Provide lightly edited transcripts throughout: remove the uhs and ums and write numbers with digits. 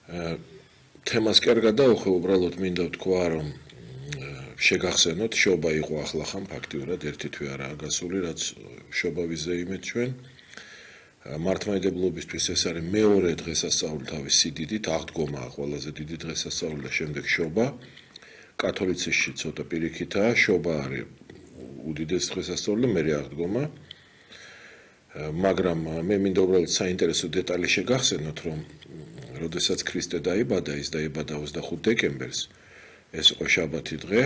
თემას კარგად დაუხე, უბრალოდ მინდა ვთქვა, რომ შეგახსენოთ, შობა იყო ახლახან ფაქტიურად ერთი თვე არაა გასული, რაც შობა ვიზეიმეთ ჩვენ. მართლმადიდებლობისთვის ეს არის მეორე დღესასწაული თავის სიდიდით, აღდგომაა ყველაზე დიდი დღესასწაული და შემდეგ შობა. კათოლიციზმში ცოტა პირიქითაა, შობა არის უდიდესი დღესასწაული და მერე აღდგომა. მაგრამ მე მინდა უბრალოდ საინტერესო დეტალი შეგახსენოთ, რომ როდესაც ქრისტე დაიბადა, ის დაიბადა 25 დეკემბერს, ეს იყო შაბათი დღე,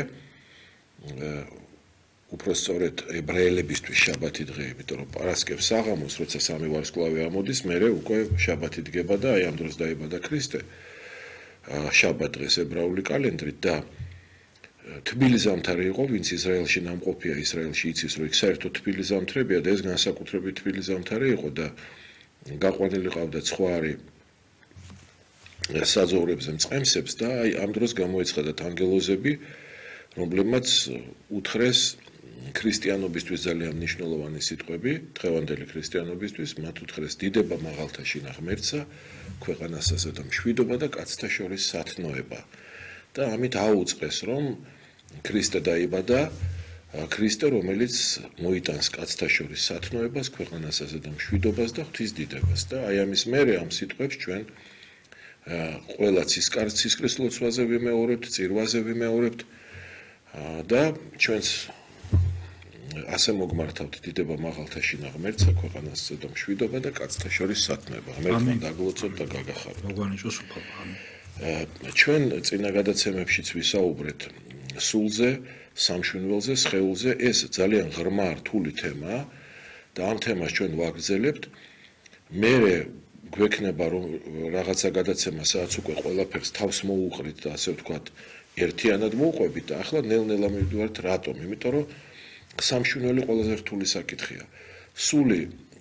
უფრო სწორედ ებრაელებისთვის შაბათი დღე, იმიტომ რომ პარასკევს საღამოს, როცა სამი ვარსკვლავი ამოდის, მერე უკვე შაბათი დგება და აი ამ დროს დაიბადა ქრისტე. შაბათ დღეს ებრაული კალენდრით და თბილი ზამთარი იყო, ვინც ისრაელში ნამყოფია, ისრაელში იცის, რომ იქ საერთოდ თბილი ზამთრებია და ეს განსაკუთრებით თბილი ზამთარი იყო და გაყვანილი ყავდა ცხვარი საძოვრებზე მწყემსებს და აი ამ დროს გამოეცხადათ ანგელოზები, რომლებმაც უთხრეს ქრისტიანობისთვის ძალიან მნიშვნელოვანი სიტყვები, დღევანდელი ქრისტიანობისთვის, მათ უთხრეს დიდება მაღალთაშინა ღმერთსა, ქვეყანასა და მშვიდობა და კაცთა შორის სათნოება. და ამით აუწყეს, რომ ქრისტე დაიბადა, ქრისტე, რომელიც მოიტანს კაცთა შორის სათნოებას, ქვეყანასა და მშვიდობას და ღვთისდიდებას. და აი ამის მერე ამ სიტყვებს ჩვენ ყველა ცისკრის ლოცვაზე ვიმეორებთ, წირვაზე ვიმეორებთ და ჩვენს ასე მოგმართავთ დიდება მაღალთაშინა ღმერთსა, ქვეყანასა და მშვიდობა და კაცთა შორის სათნოება. ღმერთმა დაგლოცოთ და გაგახაროთ. მოგვანიჭოს უფალო. ჩვენ წინა გადაცემებშიც ვისაუბრეთ სულზე, სამშვინველზე, სხეულზე, ეს ძალიან ღრმა რთული თემაა და ამ თემას ჩვენ ვაგრძელებთ. მერე გვექნება რომ რაღაცა გადაცემა სადაც უკვე ყველაფერს თავს მოუყრით და ასე ვთქვათ, ერთიანად მოვყვებით და ახლა ნელ-ნელა მივიდივართ რატომ? იმიტომ რომ სამშვინველი ყველაზე რთული საკითხია. სული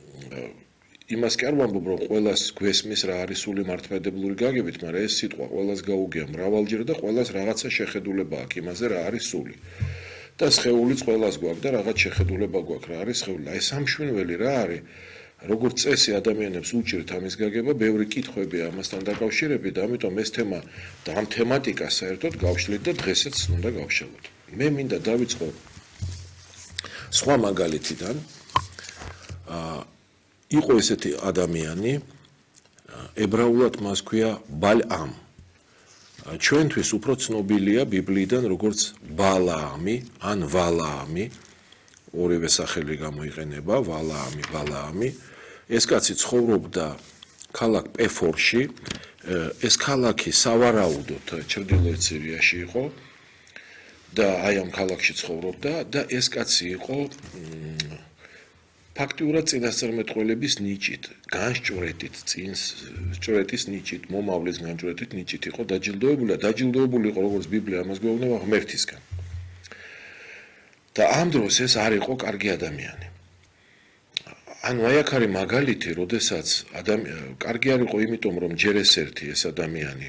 იმას კი არ ვამბობ, რომ ყველას გვესმის რა არის სული მართლმადიდებლური გაგებით, მაგრამ ეს სიტყვა ყველას გაუგია მრავალჯერ და ყველას რაღაცა შეხედულება აქვს იმაზე რა არის სული. და სხეულიც ყველას გვაქვს და რაღაც შეხედულება გვაქვს რა არის სხეული. აი სამშვინველი რა არის? როგორც წესი ადამიანებს უჭირთ ამის გაგება, ბევრი კითხვებია ამასთან დაკავშირებით და ამიტომ ეს თემა და ამ თემატიკას საერთოდ გავშლით და დღესაც უნდა გავშალოთ. მე მინდა დავიწყო სხვა მაგალითიდან. იყო ესეთი ადამიანი, ებრაულად მას ქვია ბალაამ. ჩვენთვის უფრო ცნობილია ბიბლიიდან როგორც ბალაამი ან ვალაამი, ორივე სახელი გამოიყენება, ვალაამი, ბალაამი. ეს კაცი ცხოვრობდა ქალაქ პეფორში, ეს ქალაქი სავარაუდოდ ჩრდილოეთ სირიაში იყო და აი ამ ქალაქში ცხოვრობდა და ეს კაცი იყო ფაქტიურად წინასწარმეტყველების ნიჭით, განსჭვრეტით, ჭვრეტის ნიჭით, მომავლის განსჭვრეტით ნიჭით იყო დაჯილდოებული იყო როგორც ბიბლია ამას გვეუბნება ღმერთისგან. და ამ დროს ეს არ იყო კარგი ადამიანი. ანუ აი აქ არის მაგალითი, როდესაც კარგი არ იყო იმიტომ, რომ ჯერ ეს ერთი ეს ადამიანი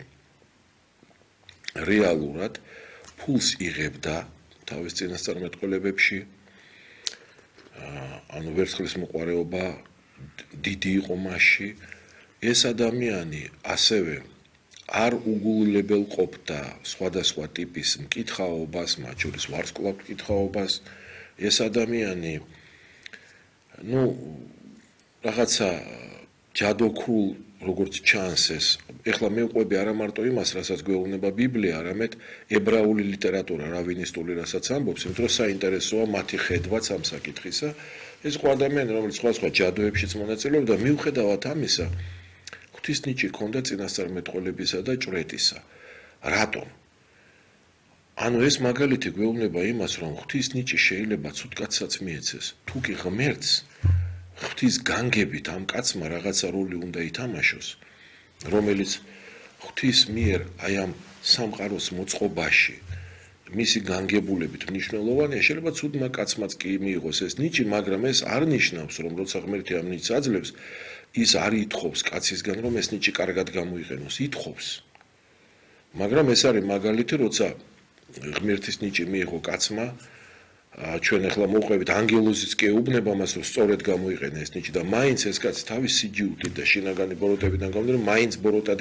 რეალურად ფულს იღებდა თავის წინასწარმეტყველებებში, ანუ ვერცხლის მოყვარეობა დიდი იყო მასში, ეს ადამიანი ასევე არ უგულებელ ყოფდა სხვადასხვა ტიპის მკითხაობას, მათ შორის ვარსკვლავ მკითხაობას, ეს ადამიანი რაღაცა ჯადოქრულ როგორც ჩანს ეს, ეხლა მევყვები არა მარტო იმას, რასაც გვეუბნება ბიბლია, არამედ ებრაული ლიტერატურა, რავინისტული რასაც ამბობს, იმიტომ რომ საინტერესოა მათი ხედვაც ამ საკითხისა. ეს იყო ადამიანი, რომელიც სხვა ჯადოებშიც მონაწილეობდა და მიუხედავად ამისა, ღვთის ნიჭი ჰქონდა წინასწარმეტყველებისა და ჭვრეტისა. რატომ? ანუ ეს მაგალითი გვეუბნება იმას, რომ ღვთის ნიჭი შეიძლება ცუდ კაცსაც მიეცეს, თუ კი ღმერთს ღვთის განგებით ამ კაცმა რაღაცა როლი უნდა ითამაშოს, რომელიც ღვთის მიერ აი ამ სამყაროს მოწყობაში მისი განგებულებით მნიშვნელოვანია, შეიძლება ცუდმა კაცმაც კი მიიღოს ეს ნიჭი, მაგრამ ეს არ ნიშნავს, რომ როცა ღმერთი ამ ნიჭს აძლევს, ის არ ითხოვს კაცისგან, რომ ეს ნიჭი კარგად გამოიყენოს, ითხოვს. მაგრამ ეს არის მაგალითი, როცა ღმერთის ნიჭი მიიღო კაცმა, ჩვენ ახლა მოვყვებით ანგელოზიც კი ეუბნება მას, რომ სწორედ გამოიყენა ეს ნიჭი და მაინც ეს კაცი თავის სიჯიუტით და შინაგანი ბოროტებიდან გამომდინარე, მაინც ბოროტად